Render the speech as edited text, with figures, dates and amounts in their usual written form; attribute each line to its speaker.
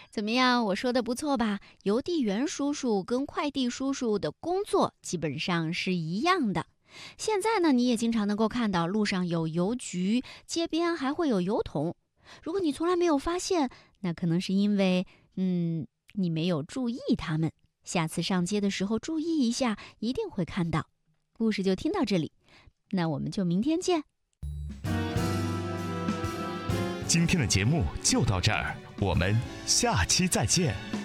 Speaker 1: 怎么样？我说的不错吧？邮递员叔叔跟快递叔叔的工作基本上是一样的。现在呢，你也经常能够看到路上有邮局，街边还会有邮筒。如果你从来没有发现，那可能是因为，你没有注意它们。下次上街的时候注意一下，一定会看到。故事就听到这里，那我们就明天见。
Speaker 2: 今天的节目就到这儿，我们下期再见。